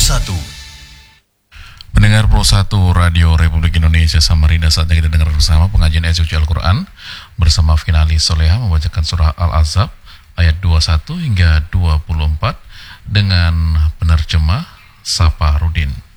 1. Pendengar Pro 1 Radio Republik Indonesia Samarinda, saatnya kita dengar bersama pengajian ayat suci Al-Quran bersama Finalis Soleha membacakan surah Al-Ahzab ayat 21 hingga 24 dengan penerjemah Safa Rudin.